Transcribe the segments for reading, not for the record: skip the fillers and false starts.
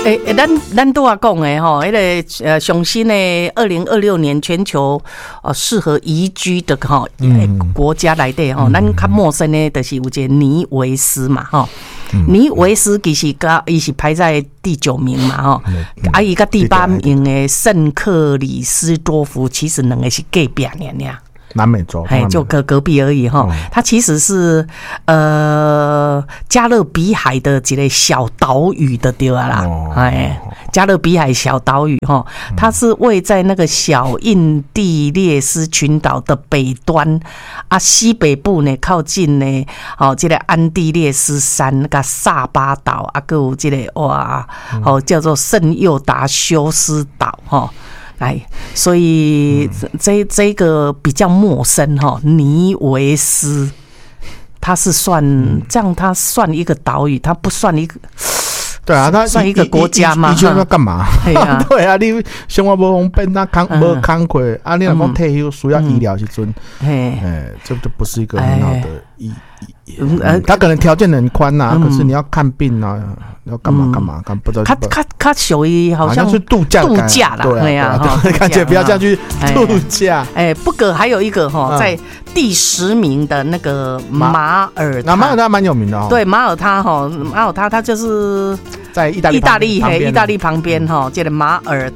咱都要讲的吼，那个上新的2026年全球适合宜居的吼国家来的吼，咱较陌生的就是有一个尼维斯嘛吼。尼维斯其实伊是排在第9名嘛吼，伊甲第8名的圣克里斯多夫，其实两个是隔壁尔。 南美洲， 就隔壁而已哈。它其实是加勒比海的一个小岛屿的对啦，加勒比海小岛屿哈，它是位在那个小印第列斯群岛的北端啊，西北部呢靠近呢，这个安第列斯山那个萨巴岛啊，还有这个叫做圣佑达修斯岛哈。哎，所以这个比较陌生哈，尼维斯，它是算这样，它算一个岛屿，它不算一个。 对啊，它算一个国家嘛？ 以前要干嘛？对啊，你生活无方便，无慷慨啊，你若讲退休需要医疗时阵，这就不是一个很好的意义。他可能条件很宽呐，可是你要看病啊，要干嘛，不知道。 他属于好像是度假啦，对啊， 感觉不要这样去度假。 不过还有一个哈，在第10名的那个马耳他， 马耳他蛮有名的哦。 对，马耳他他就是在意大利旁边哈，这个马耳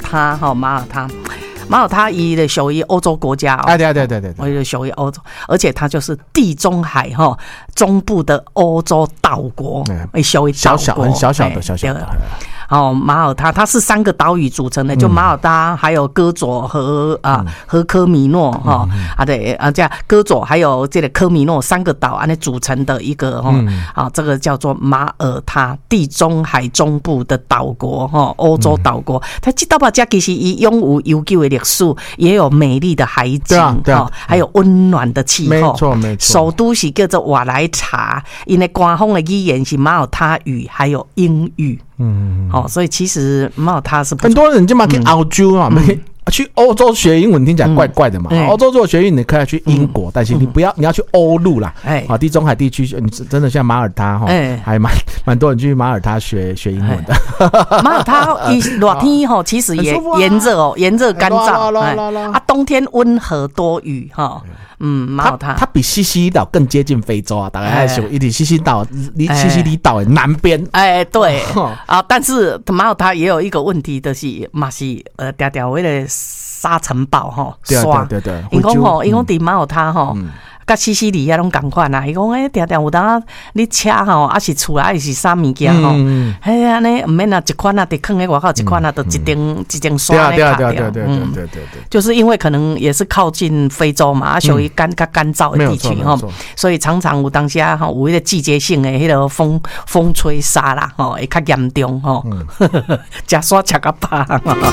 他伊的属于欧洲国家哦，对，我也属于欧洲，而且它就是地中海哈中部的欧洲岛国，属于很小小的。 马耳他它是3个岛屿组成的，就马耳他还有戈佐和科米诺哈对这样戈佐还有这个科米诺3个岛安组成的一个这个叫做马耳他，地中海中部的岛国欧洲岛国。它这岛吧家其实伊拥有悠久的历史，也有美丽的海景还有温暖的气候。 没错。 首都是叫做瓦莱查，因为官方的语言是马耳他语还有英语。所以其实马耳他是很多人就嘛去澳洲啊，去欧洲学英文听起来怪怪的嘛。欧洲如果学英文，你可以去英国，但是你要去欧陆啦。地中海地区，你真的像马耳他还蛮多人去马耳他学英文的。 马耳他热天其实也炎热干燥，冬天温和多雨哈。马耳他它比西西里岛更接近非洲啊，大概是一点西西里岛的南边。 对但是马耳他也有一个问题，就是嘛是条条为了沙尘暴刷。 对， 因讲伫马耳他甲西西里遐拢共款啊！伊讲定定有当你车还是厝内还是啥物件安尼毋免一款得放喺外口，一款得一张刷咧卡掉。对，就是因为可能也是靠近非洲嘛，属于干燥的地区所以常常有当时有迄个季节性的迄个风吹沙啦会较严重食刷吃到饱。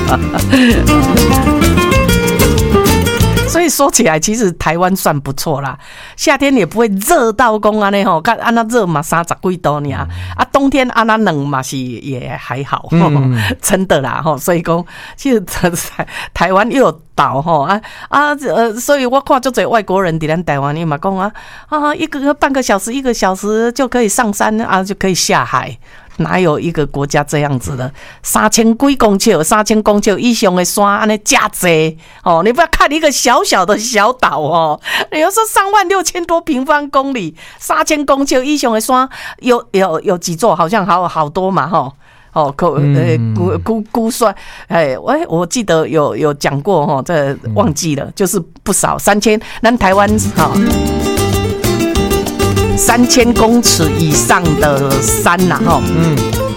所以说起来，其实台湾算不错啦，夏天也不会热到讲安尼看安那热嘛30几度呢冬天安那冷嘛是也还好真的啦所以讲其实台湾又有岛所以我看就多外国人在咱台湾，你嘛讲半个小时1个小时就可以上山就可以下海。哪有一个国家这样子的？3000几公尺以上的山，安尼加济你不要看一个小小的小岛你要说36000多平方公里，3000公尺以上的山有几座？好像好多嘛估算我记得有讲过这忘记了，就是不少3000，咱台湾3000公尺以上的山